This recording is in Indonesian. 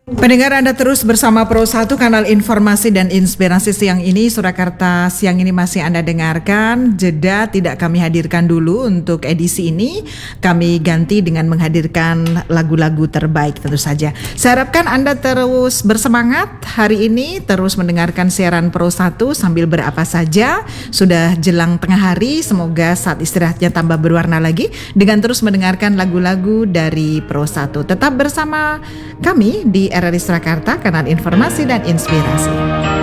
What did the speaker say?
Pendengar, Anda terus bersama Pro1, kanal informasi dan inspirasi siang ini. Surakarta siang ini masih Anda dengarkan. Jeda tidak kami hadirkan dulu untuk edisi ini. Kami ganti dengan menghadirkan lagu-lagu terbaik tentu saja. Saya harapkan Anda terus bersemangat hari ini, terus mendengarkan siaran Pro1 sambil berapa saja. Sudah jelang tengah hari, semoga saat istirahatnya tambah berwarna lagi dengan terus mendengarkan lagu-lagu dari Pro1. Tetap bersama kami di RRI Surakarta, kanal informasi dan inspirasi.